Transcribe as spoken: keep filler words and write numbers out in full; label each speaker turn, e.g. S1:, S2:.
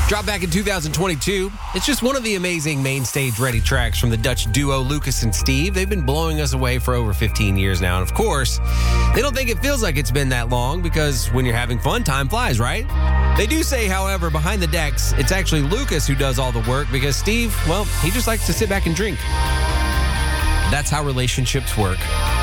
S1: Dropped back in two thousand twenty-two, it's just one of the amazing main stage ready tracks from the Dutch duo Lucas and Steve. They've been blowing us away for over fifteen years now, and of course, they don't think it feels like it's been that long because when you're having fun, time flies, right? They do say, however, behind the decks, it's actually Lucas who does all the work because Steve, well, he just likes to sit back and drink. That's how relationships work.